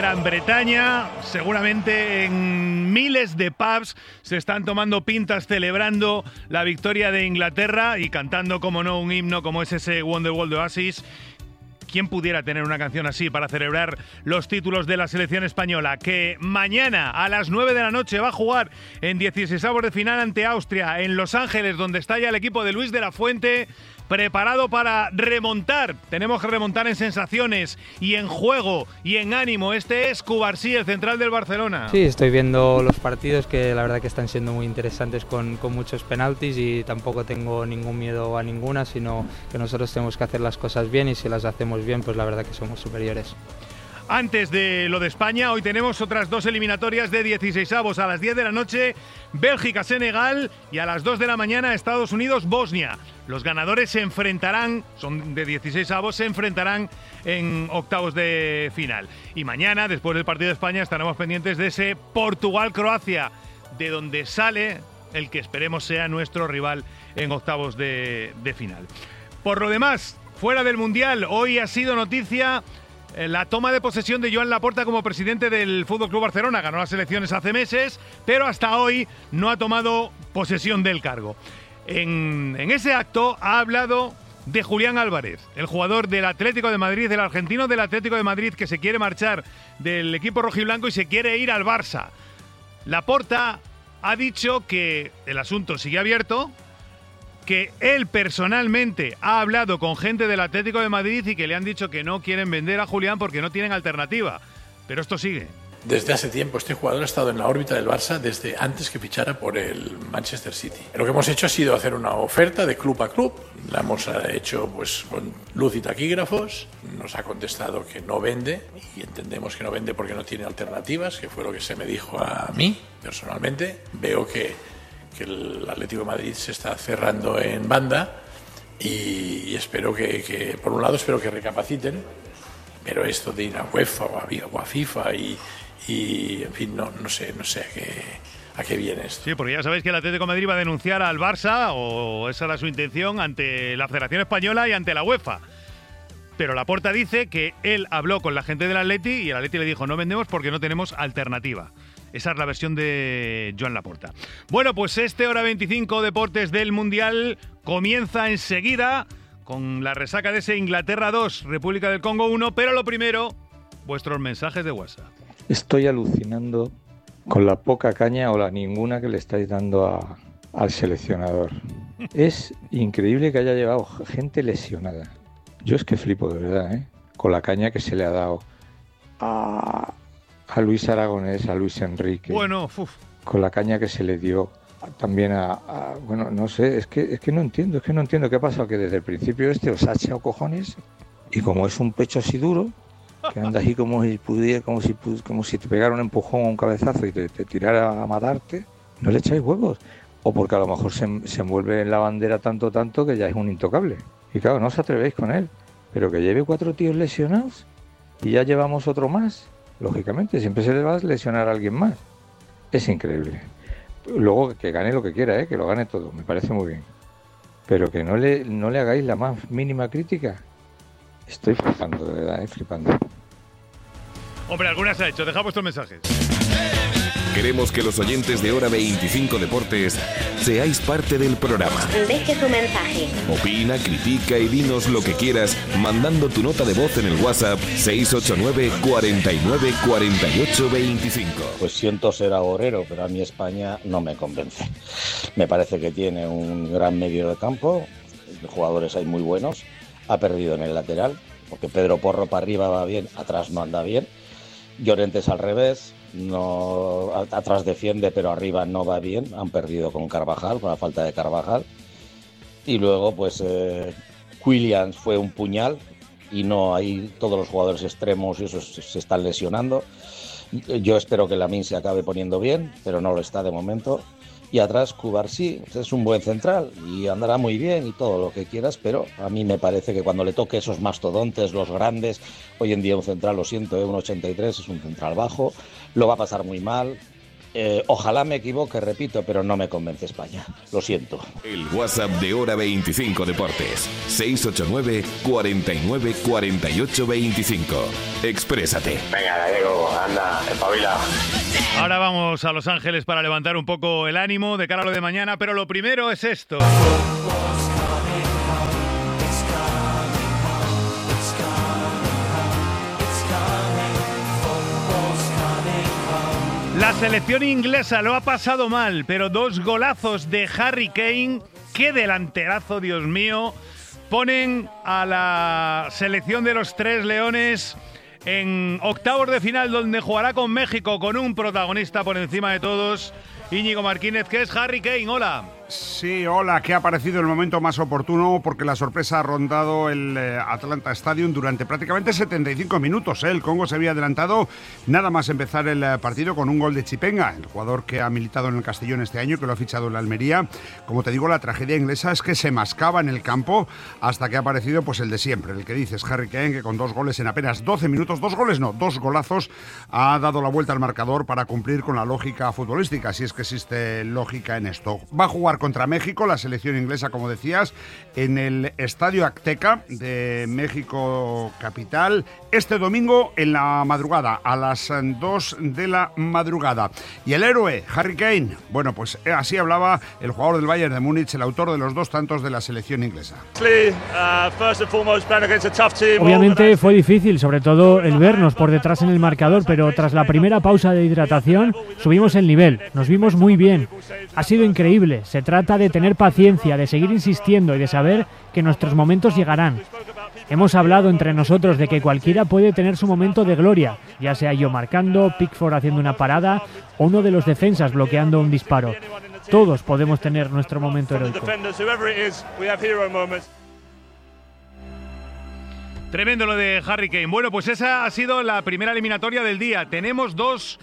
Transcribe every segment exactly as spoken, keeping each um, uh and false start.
Gran Bretaña. Seguramente en miles de pubs se están tomando pintas celebrando la victoria de Inglaterra y cantando, como no, un himno como es ese Wonderwall de Oasis. ¿Quién pudiera tener una canción así para celebrar los títulos de la selección española? Que mañana a las nueve de la noche va a jugar en dieciseisavos de final ante Austria en Los Ángeles, donde está ya el equipo de Luis de la Fuente, preparado para remontar. Tenemos que remontar en sensaciones y en juego y en ánimo. Este es Cubarsí, el central del Barcelona. Sí, estoy viendo los partidos que la verdad que están siendo muy interesantes con, con muchos penaltis y tampoco tengo ningún miedo a ninguna, sino que nosotros tenemos que hacer las cosas bien y si las hacemos bien, pues la verdad que somos superiores. Antes de lo de España, hoy tenemos otras dos eliminatorias de dieciseisavos. A las diez de la noche, Bélgica-Senegal, y a las dos de la mañana, Estados Unidos-Bosnia. Los ganadores se enfrentarán, son de dieciseisavos, se enfrentarán en octavos de final. Y mañana, después del partido de España, estaremos pendientes de ese Portugal-Croacia, de donde sale el que esperemos sea nuestro rival en octavos de, de final. Por lo demás, fuera del Mundial, hoy ha sido noticia la toma de posesión de Joan Laporta como presidente del F C Barcelona. Ganó las elecciones hace meses, pero hasta hoy no ha tomado posesión del cargo. En, en ese acto ha hablado de Julián Álvarez, el jugador del Atlético de Madrid, el argentino del Atlético de Madrid, que se quiere marchar del equipo rojiblanco y se quiere ir al Barça. Laporta ha dicho que el asunto sigue abierto, que él personalmente ha hablado con gente del Atlético de Madrid y que le han dicho que no quieren vender a Julián porque no tienen alternativa. Pero esto sigue. Desde hace tiempo este jugador ha estado en la órbita del Barça desde antes que fichara por el Manchester City. Lo que hemos hecho ha sido hacer una oferta de club a club. La hemos hecho pues con luz y taquígrafos. Nos ha contestado que no vende y entendemos que no vende porque no tiene alternativas, que fue lo que se me dijo a mí personalmente. Veo que que el Atlético de Madrid se está cerrando en banda y, y espero que, que, por un lado, espero que recapaciten, pero esto de ir a UEFA o a, o a FIFA y, y, en fin, no, no sé, no sé a qué, a qué viene esto. Sí, porque ya sabéis que el Atlético de Madrid va a denunciar al Barça, o esa era su intención, ante la Federación Española y ante la UEFA. Pero Laporta dice que él habló con la gente del Atleti y el Atleti le dijo no vendemos porque no tenemos alternativa. Esa es la versión de Joan Laporta. Bueno, pues este Hora veinticinco Deportes del Mundial comienza enseguida con la resaca de ese Inglaterra dos, República del Congo uno, pero lo primero, vuestros mensajes de WhatsApp. Estoy alucinando con la poca caña o la ninguna que le estáis dando a, al seleccionador. Es increíble que haya llevado gente lesionada. Yo es que flipo de verdad, ¿eh? Con la caña que se le ha dado a... a Luis Aragonés, a Luis Enrique, bueno, uf. con la caña que se le dio también a, a bueno, no sé, es que es que no entiendo, es que no entiendo qué ha pasado, que desde el principio este os ha echado cojones y como es un pecho así duro, que anda así como si pudiera, como si como si te pegara un empujón o un cabezazo y te, te tirara a matarte, no le echáis huevos, o porque a lo mejor se, se envuelve en la bandera tanto tanto que ya es un intocable, y claro, no os atrevéis con él, pero que lleve cuatro tíos lesionados y ya llevamos otro más. Lógicamente, siempre se le va a lesionar a alguien más. Es increíble. Luego que gane lo que quiera, ¿eh? Que lo gane todo, me parece muy bien. Pero que no le, no le hagáis la más mínima crítica. Estoy flipando, de verdad, ¿eh? Flipando. Hombre, algunas ha hecho. Dejad vuestros mensajes. Queremos que los oyentes de Hora veinticinco Deportes seáis parte del programa. Deje su mensaje. Opina, critica y dinos lo que quieras mandando tu nota de voz en el WhatsApp seis ocho nueve, cuarenta y nueve, cuarenta y ocho, veinticinco. Pues siento ser agorero, pero a mí España no me convence. Me parece que tiene un gran medio de campo, jugadores hay muy buenos, ha perdido en el lateral, porque Pedro Porro para arriba va bien, atrás no anda bien, Llorente es al revés, no atrás defiende pero arriba no va bien, han perdido con Carvajal, con la falta de Carvajal, y luego pues eh, Williams fue un puñal y no hay todos los jugadores extremos y esos se están lesionando. Yo espero que Lamine se acabe poniendo bien, pero no lo está de momento. Y atrás Cubarsí es un buen central y andará muy bien y todo lo que quieras, pero a mí me parece que cuando le toque esos mastodontes, los grandes, hoy en día un central, lo siento, ¿eh? un ochenta y tres es un central bajo, lo va a pasar muy mal. Eh, ojalá me equivoque, repito, pero no me convence España. Lo siento. El WhatsApp de Hora veinticinco Deportes. seis ocho nueve, cuarenta y nueve, cuarenta y ocho, veinticinco. Exprésate. Venga, Gallego, anda, espabila. Ahora vamos a Los Ángeles para levantar un poco el ánimo de cara a lo de mañana, pero lo primero es esto. La selección inglesa lo ha pasado mal, pero dos golazos de Harry Kane, qué delanterazo, Dios mío, ponen a la selección de los Tres Leones en octavos de final, donde jugará con México, con un protagonista por encima de todos, Íñigo Martínez, que es Harry Kane. Hola. Sí, hola, que ha parecido el momento más oportuno porque la sorpresa ha rondado el eh, Atlanta Stadium durante prácticamente setenta y cinco minutos. ¿eh? El Congo se había adelantado nada más empezar el eh, partido con un gol de Chipenga, el jugador que ha militado en el Castellón este año, que lo ha fichado en la Almería. Como te digo, la tragedia inglesa es que se mascaba en el campo hasta que ha aparecido pues el de siempre, el que dices, Harry Kane, que con dos goles en apenas doce minutos, dos goles no, dos golazos, ha dado la vuelta al marcador para cumplir con la lógica futbolística, si es que existe lógica en esto. Va a jugar contra México, la selección inglesa, como decías, en el Estadio Azteca de México capital, este domingo en la madrugada, a las dos de la madrugada. Y el héroe, Harry Kane, bueno, pues así hablaba el jugador del Bayern de Múnich, el autor de los dos tantos de la selección inglesa. Obviamente fue difícil, sobre todo el vernos por detrás en el marcador, pero tras la primera pausa de hidratación subimos el nivel, nos vimos muy bien. Ha sido increíble, se trata de tener paciencia, de seguir insistiendo y de saber que nuestros momentos llegarán. Hemos hablado entre nosotros de que cualquiera puede tener su momento de gloria, ya sea yo marcando, Pickford haciendo una parada o uno de los defensas bloqueando un disparo. Todos podemos tener nuestro momento heroico. Tremendo lo de Harry Kane. Bueno, pues esa ha sido la primera eliminatoria del día. Tenemos dos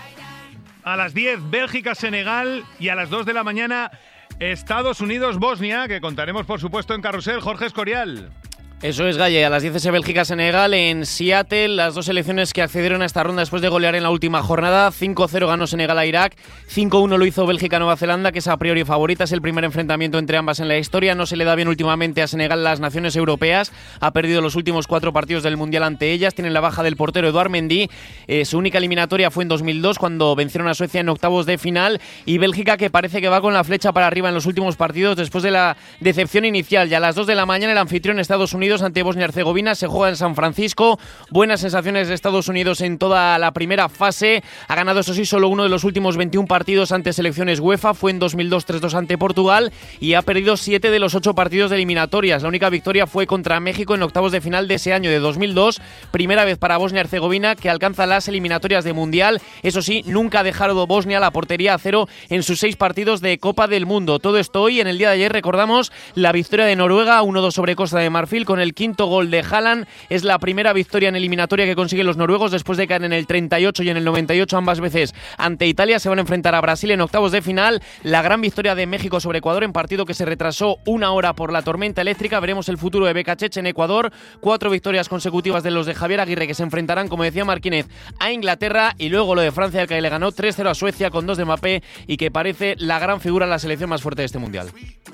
a las diez, Bélgica-Senegal, y a las dos de la mañana, Estados Unidos-Bosnia, que contaremos, por supuesto, en Carrusel. Jorge Escorial. Eso es, Galle. A las diez ese Bélgica-Senegal en Seattle. Las dos selecciones que accedieron a esta ronda después de golear en la última jornada. cinco cero ganó Senegal a Irak. cinco uno lo hizo Bélgica-Nueva Zelanda, que es a priori favorita. Es el primer enfrentamiento entre ambas en la historia. No se le da bien últimamente a Senegal las naciones europeas. Ha perdido los últimos cuatro partidos del Mundial ante ellas. Tienen la baja del portero Eduard Mendy. Eh, su única eliminatoria fue en dos mil dos, cuando vencieron a Suecia en octavos de final. Y Bélgica, que parece que va con la flecha para arriba en los últimos partidos después de la decepción inicial. Y a las dos de la mañana el anfitrión Estados Unidos ante Bosnia y Herzegovina se juega en San Francisco. Buenas sensaciones de Estados Unidos en toda la primera fase. Ha ganado, eso sí, solo uno de los últimos veintiún partidos ante selecciones UEFA. Fue en dos mil dos tres dos ante Portugal y ha perdido siete de los ocho partidos de eliminatorias. La única victoria fue contra México en octavos de final de ese año de dos mil dos. Primera vez para Bosnia y Herzegovina que alcanza las eliminatorias de Mundial. Eso sí, nunca ha dejado Bosnia la portería a cero en sus seis partidos de Copa del Mundo. Todo esto hoy. En el día de ayer recordamos la victoria de Noruega uno dos sobre Costa de Marfil con el quinto gol de Haaland. Es la primera victoria en eliminatoria que consiguen los noruegos después de caer en el treinta y ocho y en el noventa y ocho ambas veces ante Italia. Se van a enfrentar a Brasil en octavos de final. La gran victoria de México sobre Ecuador en partido que se retrasó una hora por la tormenta eléctrica. Veremos el futuro de Bekachech en Ecuador. Cuatro victorias consecutivas de los de Javier Aguirre, que se enfrentarán, como decía Martínez, a Inglaterra. Y luego lo de Francia, que le ganó tres cero a Suecia con dos de Mbappé y que parece la gran figura, la selección más fuerte de este Mundial.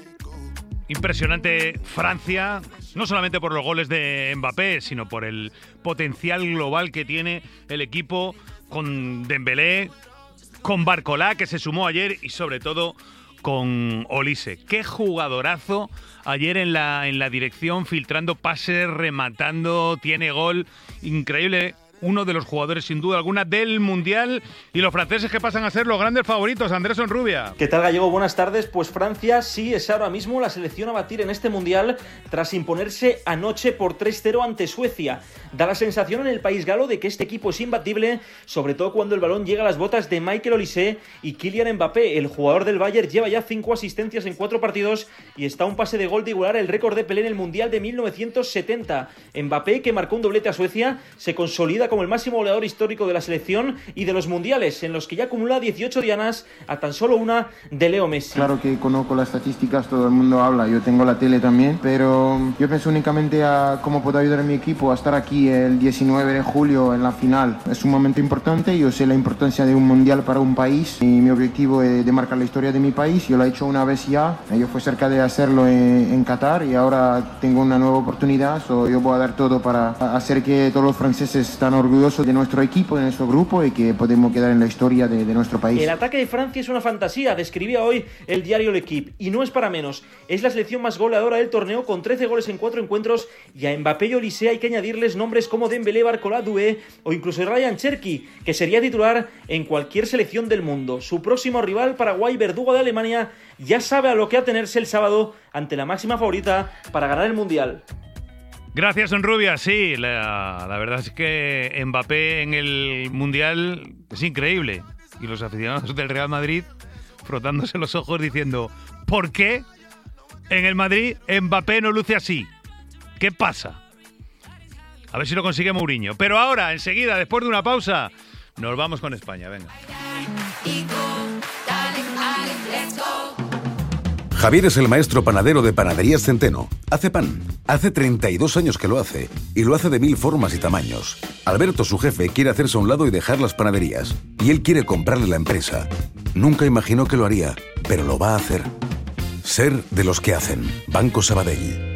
Impresionante Francia, no solamente por los goles de Mbappé, sino por el potencial global que tiene el equipo, con Dembélé, con Barcola, que se sumó ayer, y sobre todo con Olise. Qué jugadorazo ayer en la, en la dirección, filtrando pases, rematando, tiene gol, increíble. Uno de los jugadores, sin duda alguna, del Mundial, y los franceses que pasan a ser los grandes favoritos. Andrés Onrubia. ¿Qué tal, Gallego? Buenas tardes. Pues Francia sí es ahora mismo la selección a batir en este Mundial tras imponerse anoche por tres cero ante Suecia. Da la sensación en el país galo de que este equipo es imbatible, sobre todo cuando el balón llega a las botas de Michael Olise y Kylian Mbappé. El jugador del Bayern lleva ya cinco asistencias en cuatro partidos y está a un pase de gol de igualar el récord de Pelé en el Mundial de mil novecientos setenta. Mbappé, que marcó un doblete a Suecia, se consolida cuenta como el máximo goleador histórico de la selección y de los mundiales, en los que ya acumula dieciocho dianas a tan solo una de Leo Messi. Claro que conozco las estadísticas, todo el mundo habla, yo tengo la tele también, pero yo pienso únicamente a cómo puedo ayudar a mi equipo a estar aquí el diecinueve de julio en la final. Es un momento importante, yo sé la importancia de un mundial para un país y mi objetivo es de marcar la historia de mi país. Yo lo he hecho una vez ya, yo fui cerca de hacerlo en, en Qatar y ahora tengo una nueva oportunidad, so yo voy a dar todo para hacer que todos los franceses estén orgullosos de nuestro equipo, de nuestro grupo y que podemos quedar en la historia de, de nuestro país. El ataque de Francia es una fantasía, describía hoy el diario L'Equipe, y no es para menos. Es la selección más goleadora del torneo con trece goles en cuatro encuentros, y a Mbappé y Olise hay que añadirles nombres como Dembélé, Barcola, Doué o incluso Ryan Cherki, que sería titular en cualquier selección del mundo. Su próximo rival, Paraguay, verdugo de Alemania, ya sabe a lo que atenerse el sábado ante la máxima favorita para ganar el Mundial. Gracias, Onrubia. Sí, la, la verdad es que Mbappé en el Mundial es increíble. Y los aficionados del Real Madrid frotándose los ojos diciendo ¿por qué en el Madrid Mbappé no luce así? ¿Qué pasa? A ver si lo consigue Mourinho. Pero ahora, enseguida, después de una pausa, nos vamos con España. Venga. Javier es el maestro panadero de Panaderías Centeno. Hace pan. Hace treinta y dos años que lo hace. Y lo hace de mil formas y tamaños. Alberto, su jefe, quiere hacerse a un lado y dejar las panaderías. Y él quiere comprarle la empresa. Nunca imaginó que lo haría, pero lo va a hacer. Ser de los que hacen. Banco Sabadell.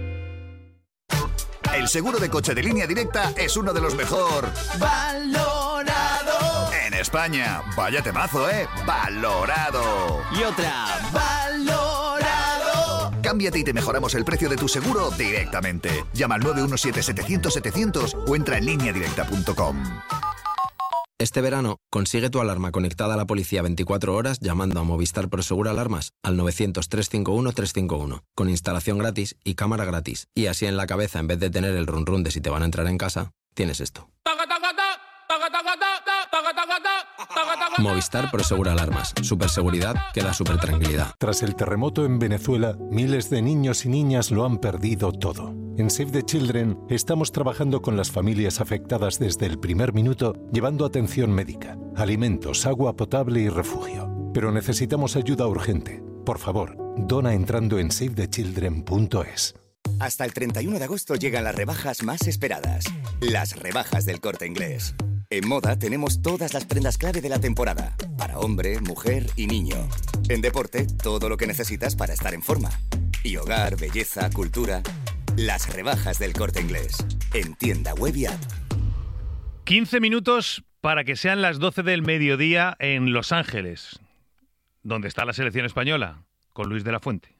El seguro de coche de Línea Directa es uno de los mejor valorado en España. Vaya temazo, ¿eh? Valorado. Y otra, valorado. Cámbiate y te mejoramos el precio de tu seguro directamente. Llama al nueve uno siete, setecientos, setecientos o entra en línea directa punto com. Este verano, consigue tu alarma conectada a la policía veinticuatro horas llamando a Movistar Prosegur Alarmas al novecientos, trescientos cincuenta y uno, trescientos cincuenta y uno, con instalación gratis y cámara gratis. Y así en la cabeza, en vez de tener el run run de si te van a entrar en casa, tienes esto. Movistar Prosegur Alarmas. Superseguridad que da super tranquilidad. Tras el terremoto en Venezuela, miles de niños y niñas lo han perdido todo. En Save the Children estamos trabajando con las familias afectadas desde el primer minuto, llevando atención médica, alimentos, agua potable y refugio. Pero necesitamos ayuda urgente. Por favor, dona entrando en save the children punto es. Hasta el treinta y uno de agosto llegan las rebajas más esperadas. Las rebajas del Corte Inglés. En moda tenemos todas las prendas clave de la temporada. Para hombre, mujer y niño. En deporte, todo lo que necesitas para estar en forma. Y hogar, belleza, cultura. Las rebajas del Corte Inglés. En tienda web y app. quince minutos para que sean las doce del mediodía en Los Ángeles, donde está la selección española, con Luis de la Fuente.